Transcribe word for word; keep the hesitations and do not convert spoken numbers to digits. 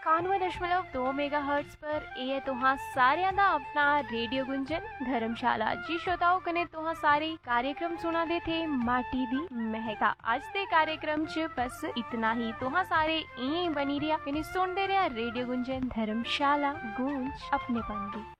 इक्यानवे दशमलव दो मेगा हर्ट्ज पर ये तुहा सारिया दा अपना रेडियो गुंजन धर्मशाला। जी श्रोताओ कने तुहा सारे कार्यक्रम सुना दे थे माटी दी महका। आज दे कार्यक्रम च बस इतना ही। तुहा सारे यहीं बनी रिया कने सुनते रहा रेडियो गुंजन धर्मशाला, गूंज अपने पंदी।